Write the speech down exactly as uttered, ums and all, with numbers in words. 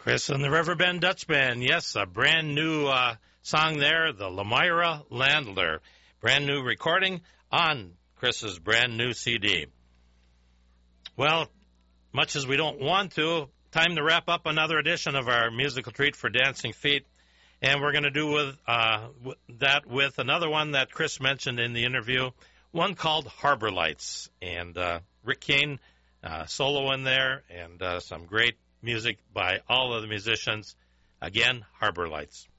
Chris and the Riverbend Dutch Band. Yes, a brand new uh, song there, the Lamira Landler. Brand new recording on Chris's brand new C D. Well, much as we don't want to, time to wrap up another edition of our musical treat for Dancing Feet. And we're going to do with uh, that with another one that Chris mentioned in the interview, one called Harbor Lights. And uh, Rick Kane uh, solo in there, and uh, some great music by all of the musicians. Again, Harbor Lights.